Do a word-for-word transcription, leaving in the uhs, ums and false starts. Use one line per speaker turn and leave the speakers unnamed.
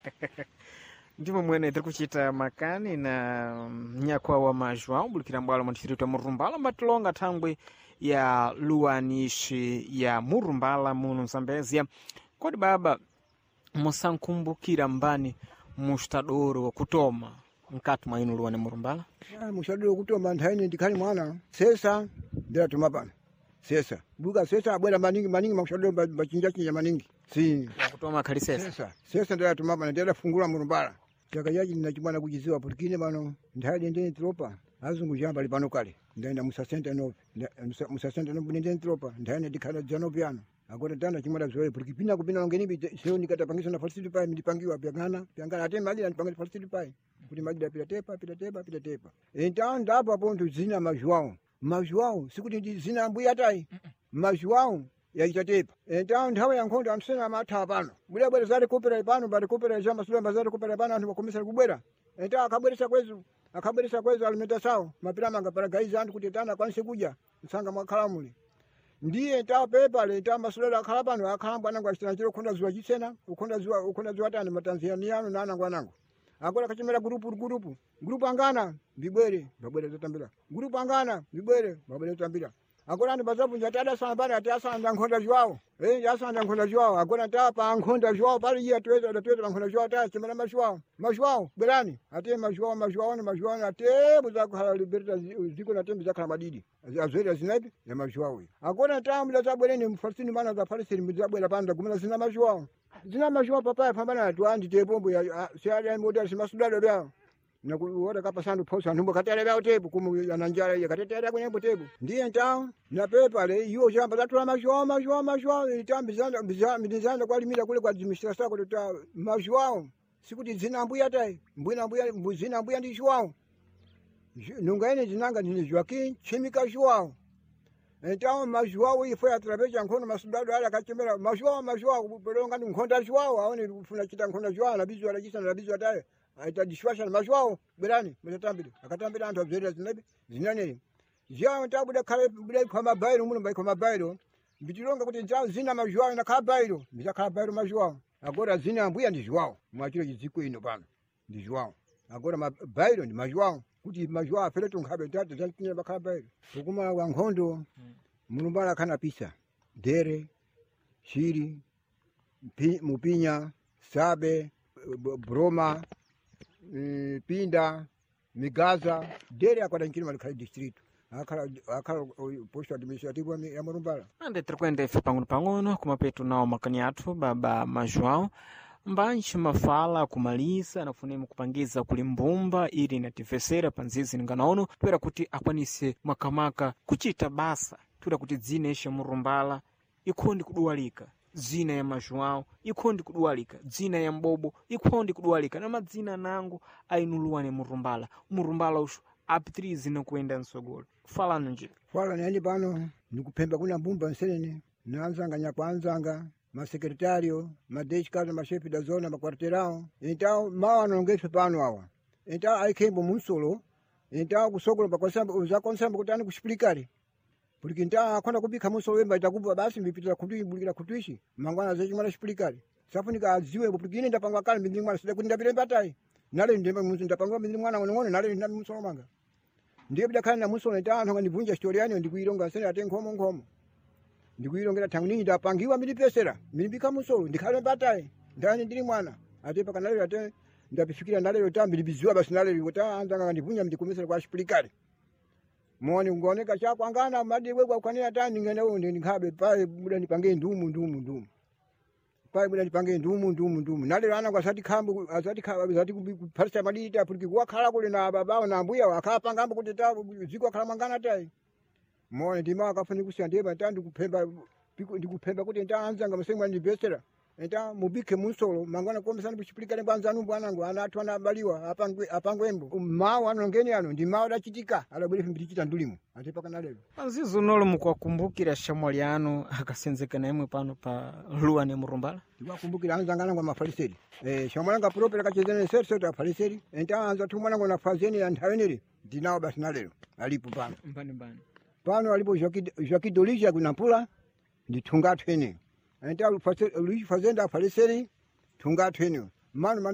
ndimo mwene tiri kuchita makani na nyakwa wa majwa ubulikira mbwalo mwandichititwa murumbala mbatilonga thangwe ya luanishi ya murumbala muno msambezia. Kodi baba musankumbukira mbani mustadoro wa kutoma mkati mwa inu luane murumbala?
Ya, mustadoro wa kutoma nthaini ndikali mwana sesa ndera tumapana sesa buka sesa abwera maningi maningi mustadoro bachinja chinja maningi si
wa kutoma kali sesa
sesa sesa ndera tumapana ndera fungula murumbala chaka yaji ninachimwana kuchiziwa pulikine bano nthaini ndene tropa azungu jamba lipano kale ndaenda musasenta nope musasenta nope ndene tropa nthaini ndikhala jano piano agora tanda chimwana zoe pulikipina kupina ngeni sio nikatapangisa na falsity pai ndipangiwa pyangana pyangana ate mali ndipangira falsity pai kuti mali pita tepa pita tepa pita tepa então ndapo apo ndo zina majuao majuao sikuti ndi zina mbuya tai majuao ya itatepa então nthawe yankhondo amsena amatha pano bwera bwera zari kupera pano bali kupera jama sula bazari kupera pano anthu bakomesa kubwera então akabweresa kwezu akabweresa kwezu alimeta sawo mapira manga para gaiza anthu kuti tana kwanise kuja msanga mwakhala muli ndiye ta pepa le ta masulela akhala pano akhala bwana ngwachitana chiro khonda zuwa chisena ukhonda zuwa ukhonda zuwa tani matanzania yanu nana ngwanango agora kachimera grupu grupu grupu angana bibwere babwere zotambira grupu angana bibwere babwere zotambira agora ni bazabu njatada sana bana atasa ndankhonda jwao eh yasa ndankhonda jwao agora ta pa nkhonda jwao pali ya tweza da tweza nkhonda jwao ta chimera mashwao mashwao berani ate mashwao mashwao na mashwao na te buza khala liberta ziko na tembe zakhala madidi azwera zinapi ya mashwao agora ta mla zabwereni mfasini mana za falsini mzabwera panda kumela zina mashwao zina mashwao papa pambana tu andi te pombo ya siali moda simasudalo bya na kuona kapa sandu posa ntumbo katele bya tepu kumu yananjala ya katete kwenye tepu ndiye ntao na pepa le hiyo shamba zatula mashwao mashwao mashwao itambi zanda bizanda kwa limira kule kwa administration kwa tuta mashwao sikuti zina mbuya tai mbuna mbuya zina mbuya ndi shwao nungaine zinanga ni Joaquim chimika shwao então mashwao ifo ya traveja nkono masudado ala kachemera mashwao mashwao pelonga ndi nkhonda shwao aone ufuna chita nkhonda shwao na bizu ala kisa na bizu ataye aitadishwasha mashwao berani mtatambira akatambira anthu abzera zinabi zinaneni jao ntabuda kale buda kwa mabairo muno bai kwa mabairo bitilonga kuti njao zina mashwao na kabairo biza kabairo mashwao agora zina mbuya ndi jwao mwachiro chiziko ino pano ndi jwao agora mabairo ndi mashwao kuti mashwao afere tunkhabe tatu zankinya bakabairo ukuma wa nkhondo munumbala kana pisa dere shiri mupinya sabe broma E, pinda migaza dere akwada nkini malikali district akala akala posto administrativo ya murumbala
ande trikwenda ife pangono pangono kumapetu nao makani athu baba majwao mbanchi mafala kumaliza nafunemu kupangiza kulimbumba ili natifesera panzizi nganaono twera kuti akwanise makamaka kuchita basa twera kuti dzina ishe murumbala ikhondi kuduwalika zina ya majwao ikhondi kuduwalika dzina ya mbobo ikhondi kuduwalika na madzina nangu ainuluwane murumbala murumbala usho apitirizi nokuenda nsogolo fala nje
fala nani pano nikupemba kuna mbumba nsenene naanzanga nyakwanzanga masekretario madeshikazo mashefi da zona makwarterao então mawa nongeswe pano awa então aikembo munsolo então kusogolo pakosamba uzakonsamba kutani kushiplikari porque nta akhona kubika muso wemba itakupa basi mbipitira kuti bulikira kutwishi mangwana zechi mwana shiplikari safunika aziwe porque ine ndapangwa kale mbindi mwana sida kuti ndapire mbatai nale ndemba muso ndapangwa mbindi mwana ngono nale ndabi muso manga ndiye bidakhala na muso nta anthu ngandivunja story yani ndikuironga sene ate nkhomo nkhomo ndikuirongera tangu ninyi ndapangiwa mbindi pesera mbindika muso ndikhale mbatai ndani ndili mwana ate pakanale ate ndapifikira nale tambi libiziwa basi nale wota anza ngandivunja mndikumisa kwa shiplikari mwoni ungoneka chako angana madi wegwa kwanini tani ngene unde nikhabe pale buda nipange ndumu ndumu ndumu pale buda nipange ndumu ndumu ndumu nale rana kwa sati khambu azati khaba zati kupharisa madita porque kwakhala kule na babao na mbuya wakapanga ambo kuti ta ziko khala mangana tai mwoni ndima akafuni kusiyandeba tandi kupemba ndikupemba kuti ntaanza ngamasengwa ndibesera nta mubike musolo mangwana komesana kuchipilika nembanza anu bwanangu anatu anabaliwa apangwe apangwembo mawa anongeni ano ndi mawa dachitika alabwere mbichita ndulimo ate pakana lero
panzizo nolo mukwakumbukira shamwali anu akasenzeka naimwe pano pa luane murumbala
ndikwakumbukira anzangana ngwa mafaliseri eh shamwali nga propera kachezene serso ta faliseri nta anza tumwana ngwa fazeni anthawenere ndinawo basi nalero alipo pano
mbani mbani
pano alipo Joaquim Dolija kunampula nditunga twene enta Luis Fazenda Faliseri tunga twene manu